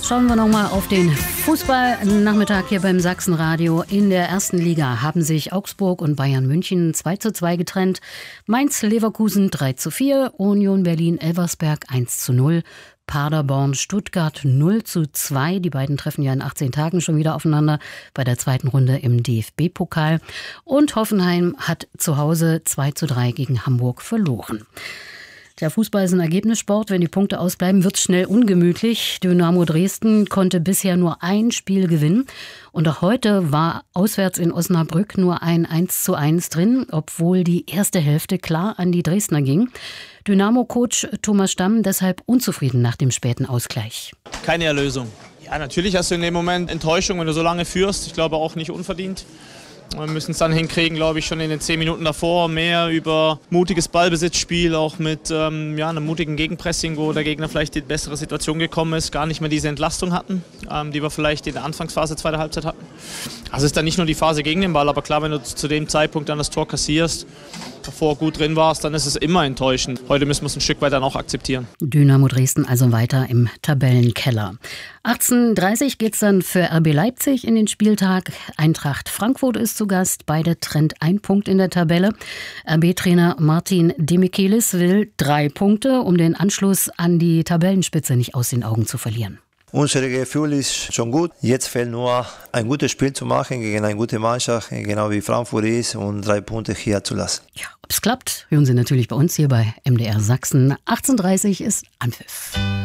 Schauen wir nochmal auf den Fußballnachmittag hier beim Sachsenradio. In der ersten Liga haben sich Augsburg und Bayern München 2:2 getrennt. Mainz-Leverkusen 3:4, Union Berlin-Elversberg 1:0. Paderborn, Stuttgart 0:2. Die beiden treffen ja in 18 Tagen schon wieder aufeinander bei der zweiten Runde im DFB-Pokal. Und Hoffenheim hat zu Hause 2:3 gegen Hamburg verloren. Der Fußball ist ein Ergebnissport. Wenn die Punkte ausbleiben, wird es schnell ungemütlich. Dynamo Dresden konnte bisher nur ein Spiel gewinnen. Und auch heute war auswärts in Osnabrück nur ein 1:1 drin, obwohl die erste Hälfte klar an die Dresdner ging. Dynamo-Coach Thomas Stamm deshalb unzufrieden nach dem späten Ausgleich. Keine Erlösung. Ja, natürlich hast du in dem Moment Enttäuschung, wenn du so lange führst. Ich glaube auch nicht unverdient. Wir müssen es dann hinkriegen, glaube ich, schon in den 10 Minuten davor mehr über mutiges Ballbesitzspiel, auch mit einem mutigen Gegenpressing, wo der Gegner vielleicht in die bessere Situation gekommen ist, gar nicht mehr diese Entlastung hatten, die wir vielleicht in der Anfangsphase zweiter Halbzeit hatten. Also ist dann nicht nur die Phase gegen den Ball, aber klar, wenn du zu dem Zeitpunkt dann das Tor kassierst, davor gut drin warst, dann ist es immer enttäuschend. Heute müssen wir es ein Stück weit dann auch akzeptieren. Dynamo Dresden also weiter im Tabellenkeller. 18:30 geht es dann für RB Leipzig in den Spieltag. Eintracht Frankfurt ist zu Gast. Beide trennt ein Punkt in der Tabelle. RB-Trainer Martin Demichelis will 3 Punkte, um den Anschluss an die Tabellenspitze nicht aus den Augen zu verlieren. Unser Gefühl ist schon gut. Jetzt fehlt nur ein gutes Spiel zu machen gegen eine gute Mannschaft, genau wie Frankfurt ist, und 3 Punkte hier zu lassen. Ja, ob es klappt, hören Sie natürlich bei uns hier bei MDR Sachsen. 18:30 ist Anpfiff.